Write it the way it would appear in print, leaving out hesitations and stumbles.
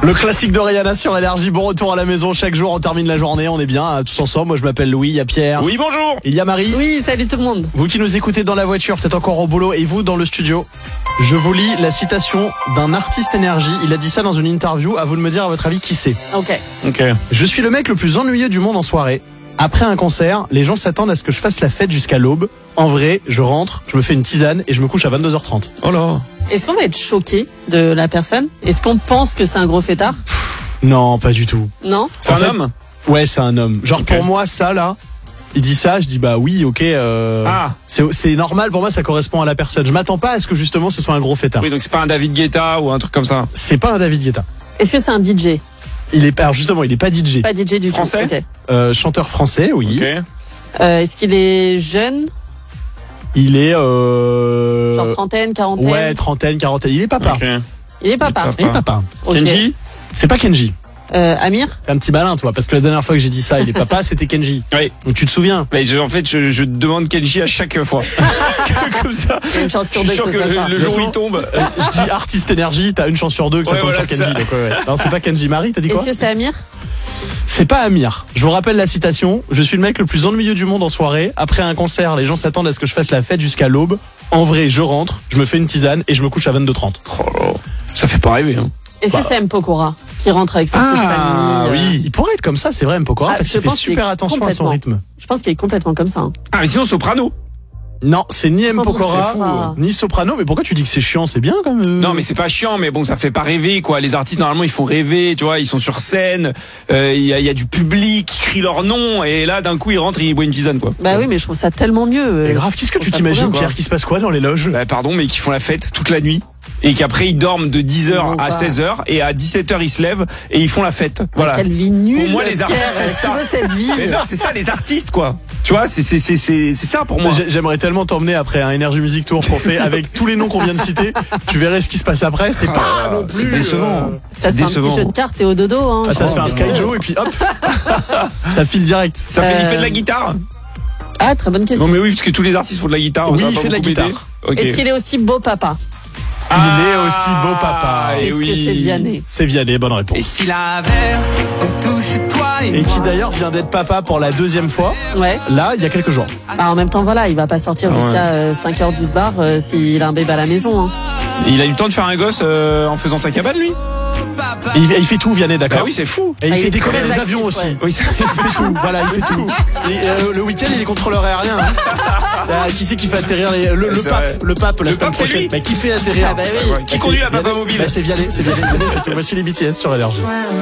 Le classique de Rihanna sur Énergie. Bon retour à la maison. Chaque jour, on termine la journée. On est bien tous ensemble. Moi, je m'appelle Louis. Il y a Pierre. Oui, bonjour. Il y a Marie. Oui, salut tout le monde. Vous qui nous écoutez dans la voiture, peut-être encore au boulot, et vous dans le studio. Je vous lis la citation d'un artiste Énergie. Il a dit ça dans une interview. À vous de me dire à votre avis qui c'est. Ok. Je suis le mec le plus ennuyeux du monde en soirée. Après un concert, les gens s'attendent à ce que je fasse la fête jusqu'à l'aube. En vrai, je rentre, je me fais une tisane et je me couche à 22h30. Oh là. Est-ce qu'on va être choqué de la personne? Est-ce qu'on pense que c'est un gros fêtard? Non, pas du tout. Non? C'est un homme? Ouais, c'est un homme. Genre pour moi, ça là, il dit ça, je dis bah oui, ok. C'est normal pour moi, ça correspond à la personne. Je m'attends pas à ce que justement ce soit un gros fêtard. Oui, donc c'est pas un David Guetta ou un truc comme ça. C'est pas un David Guetta. Est-ce que c'est un DJ? Alors justement, il est pas DJ. Pas DJ du Français? tout. Ok. Chanteur français, oui. Ok. Est-ce qu'il est jeune? Il est Genre trentaine, quarantaine? Ouais, trentaine, quarantaine. Il est papa. Ok. Il est papa. Il est papa. Ok. Kenji? C'est pas Kenji. Amir? C'est un petit malin, toi, parce que la dernière fois que j'ai dit ça, il est papa, c'était Kenji. Oui. Donc tu te souviens? Mais je demande Kenji à chaque fois. Comme ça. Il y a une chance Je sur suis deux sûr que que ce soit ça. le jour où il tombe. Je dis artiste Énergie, t'as une chance sur deux que ça Ouais, tombe voilà, sur Kenji. ça. Donc, ouais. Non, c'est pas Kenji. Marie, t'as dit quoi? Est-ce que c'est Amir? C'est pas Amir. Je vous rappelle la citation. Je suis le mec le plus ennuyeux du monde en soirée. Après un concert, les gens s'attendent à ce que je fasse la fête jusqu'à l'aube. En vrai, je rentre, je me fais une tisane et je me couche à 22h30. Oh là là. Ça fait pas rêver, hein. Est-ce que c'est M. Pokora qui rentre avec sa petite famille? Oui, il pourrait être comme ça, c'est vrai, M. Pokora, parce je qu'il fait pense qu'il super est attention à son complètement. rythme. Je pense qu'il est complètement comme ça. Ah, mais sinon, Soprano. Non, c'est ni M. Oh, Pokora, c'est fou. ni Soprano. Mais pourquoi tu dis que c'est chiant? C'est bien comme. Non, mais c'est pas chiant, mais bon, ça fait pas rêver, quoi. Les artistes, normalement, ils font rêver, tu vois, ils sont sur scène, il y a du public qui crie leur nom, et là, d'un coup, ils rentrent et ils boivent une tisane, quoi. Bah oui, mais je trouve ça tellement mieux. Mais grave, qu'est-ce que Je tu trouve ça t'imagines, trop bien, Pierre, qu'il se passe quoi dans les loges? Bah, pardon, mais qui font la fête toute la nuit. Et qu'après ils dorment de 10h à 16h et à 17h ils se lèvent et ils font la fête. Voilà. Quelle vie nulle. Pour moi les artistes Pierre, c'est ça. tu veux cette vie? Mais non, c'est ça les artistes quoi. Tu vois, c'est ça pour moi. J'aimerais tellement t'emmener après un Energy Music Tour qu'on fait avec tous les noms qu'on vient de citer. Tu verrais ce qui se passe après. C'est pas non plus. C'est décevant. Ça se fait un petit jeu de cartes et au dodo. Hein. Ah, ça se fait un Sky Joe et puis hop, ça file direct. Ça fait, il fait de la guitare. Ah, très bonne question. Non mais oui, parce que tous les artistes font de la guitare. Oui, ça va il pas fait de la beaucoup m'aider. guitare. Ok. Est-ce qu'il est aussi beau papa? Il est aussi beau papa. Et Est-ce oui. que c'est Vianney? C'est Vianney, bonne réponse. Et si l'averse touche toi Et qui d'ailleurs vient d'être papa pour la deuxième fois, Ouais. là, il y a quelques jours. Bah, en même temps, voilà, il va pas sortir jusqu'à 5h12 bar s'il a un bébé à la maison. Hein. Il a eu le temps de faire un gosse en faisant sa cabane lui. Et il fait tout, Vianney, d'accord. Bah oui, c'est fou. Et il Ah, fait il est décoller très des actif, avions aussi. ouais. Oui, Il fait tout, voilà, il fait tout. Et, le week-end, il est contrôleur aérien. Hein. Qui c'est qui fait atterrir le C'est vrai. pape, la Le semaine pape, c'est prochaine? lui. Bah, qui fait atterrir? Ah bah oui. Qui conduit la papa mobile? Bah, c'est Vianney, c'est Vianney. Voici les BTS sur Énergie.